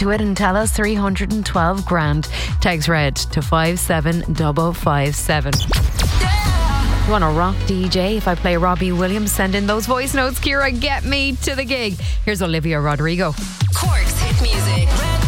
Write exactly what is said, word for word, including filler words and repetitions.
to it and tell us three hundred twelve grand. Text red to five seven zero five seven. You want a rock D J? If I play Robbie Williams, send in those voice notes. Kira, get me to the gig. Here's Olivia Rodrigo. Cork's hit music.